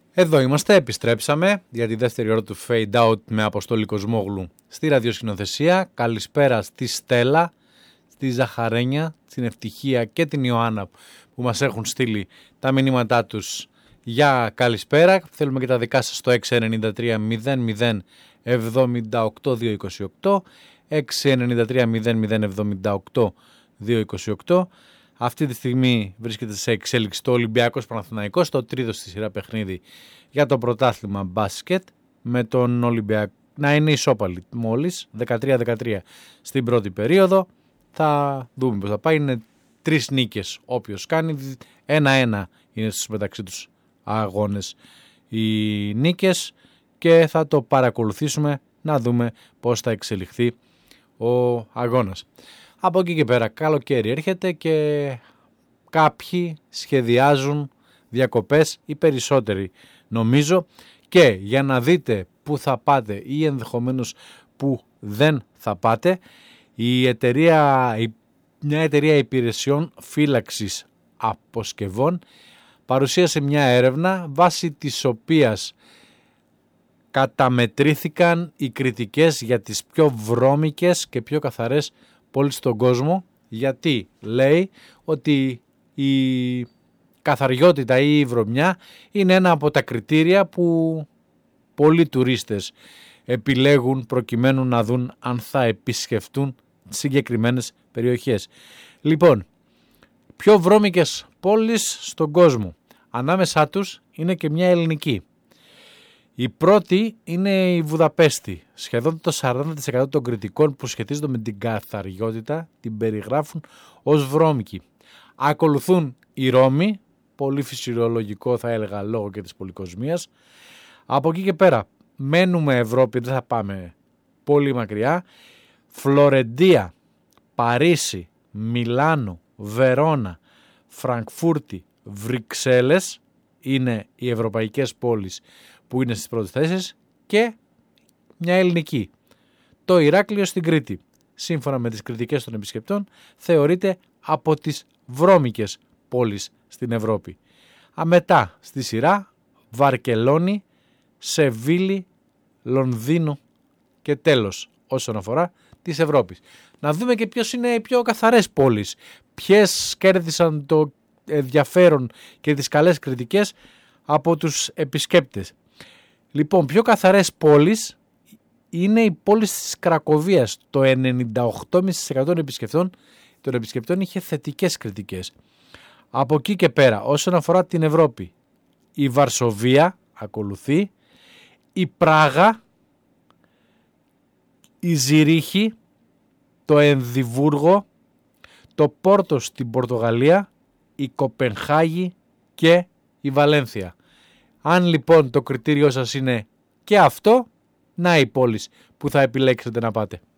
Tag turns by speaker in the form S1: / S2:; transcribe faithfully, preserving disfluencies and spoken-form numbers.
S1: Εδώ είμαστε, επιστρέψαμε για τη δεύτερη ώρα του Fade Out με Αποστόλη Κοσμόγλου στη ραδιοσκηνοθεσία. Καλησπέρα στη Στέλλα, στη Ζαχαρένια, στην Ευτυχία και την Ιωάννα που μας έχουν στείλει τα μηνύματά τους για καλησπέρα. Θέλουμε και τα δικά σας στο έξι εννιά τρία μηδέν μηδέν εβδομήντα οκτώ διακόσια είκοσι οκτώ, έξι εννιά τρία μηδέν μηδέν εβδομήντα οκτώ διακόσια είκοσι οκτώ. Αυτή τη στιγμή βρίσκεται σε εξέλιξη το Ολυμπιακός Παναθηναϊκός, το τρίτο στη σειρά παιχνίδι για το πρωτάθλημα μπάσκετ, με τον Ολυμπιακό να είναι ισόπαλοι μόλις, δεκατρία δεκατρία στην πρώτη περίοδο. Θα δούμε πώς θα πάει, είναι τρεις νίκες όποιος κάνει, ένα-ένα είναι στους μεταξύ τους αγώνες οι νίκες και θα το παρακολουθήσουμε να δούμε πώς θα εξελιχθεί ο αγώνας. Από εκεί και πέρα καλοκαίρι έρχεται και κάποιοι σχεδιάζουν διακοπές, οι περισσότεροι νομίζω, και για να δείτε που θα πάτε ή ενδεχομένως που δεν θα πάτε, η εταιρεία, μια εταιρεία υπηρεσιών φύλαξης αποσκευών παρουσίασε μια έρευνα βάσει της οποίας καταμετρήθηκαν οι κριτικές για τις πιο βρώμικες και πιο καθαρές πόλεις στον κόσμο, γιατί λέει ότι η καθαριότητα ή η βρωμιά είναι ένα από τα κριτήρια που πολλοί τουρίστες επιλέγουν προκειμένου να δουν αν θα επισκεφτούν συγκεκριμένες περιοχές. Λοιπόν, πιο βρώμικες πόλεις στον κόσμο, ανάμεσά τους είναι και μια ελληνική. Η πρώτη είναι η Βουδαπέστη. Σχεδόν το σαράντα τοις εκατό των κριτικών που σχετίζονται με την καθαριότητα την περιγράφουν ως βρώμικη. Ακολουθούν η Ρώμη, πολύ φυσιολογικό θα έλεγα λόγω και της πολυκοσμίας. Από εκεί και πέρα μένουμε Ευρώπη, δεν θα πάμε πολύ μακριά. Φλωρεντία, Παρίσι, Μιλάνο, Βερόνα, Φραγκφούρτη, Βρυξέλλες είναι οι ευρωπαϊκές πόλεις που είναι στις πρώτες θέσεις, και μια ελληνική. Το Ηράκλειο στην Κρήτη, σύμφωνα με τις κριτικές των επισκεπτών, θεωρείται από τις βρώμικες πόλεις στην Ευρώπη. Αμετά στη σειρά Βαρκελόνη, Σεβίλη, Λονδίνο και τέλος όσον αφορά της Ευρώπης. Να δούμε και ποιος είναι οι πιο καθαρές πόλεις, ποιες κέρδισαν το ενδιαφέρον και τις καλές κριτικές από τους επισκέπτες. Λοιπόν, πιο καθαρές πόλεις είναι η πόλη της Κρακοβίας. Το ενενήντα οκτώ κόμμα πέντε τοις εκατό των επισκεπτών, των επισκεπτών είχε θετικές κριτικές. Από εκεί και πέρα, όσον αφορά την Ευρώπη, η Βαρσοβία ακολουθεί, η Πράγα, η Ζηρίχη, το Ενδιβούργο, το Πόρτο στην Πορτογαλία, η Κοπενχάγη και η Βαλένθια. Αν λοιπόν το κριτήριό σας είναι και αυτό, να οι πόλεις που θα επιλέξετε να πάτε.